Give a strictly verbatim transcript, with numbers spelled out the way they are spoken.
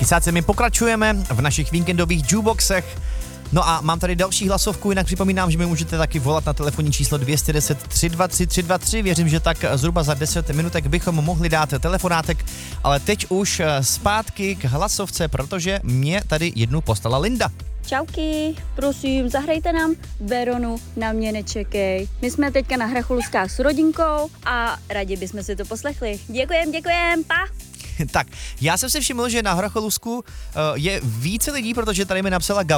Kysáce, my pokračujeme v našich víkendových jukeboxech. No a mám tady další hlasovku, jinak připomínám, že mi můžete taky volat na telefonní číslo dvě jedna deset, tři dva tři, tři dva tři. Věřím, že tak zhruba za deset minutek bychom mohli dát telefonátek, ale teď už zpátky k hlasovce, protože mě tady jednu poslala Linda. Čauky, prosím, zahrajte nám Veronu, Na mě nečekej. My jsme teďka na Hracholuskách s rodinkou a rádi bychom si to poslechli. Děkujem, děkujem, pa! Tak, já jsem si všiml, že na Hracholusku uh, je více lidí, protože tady mi napsala Gab.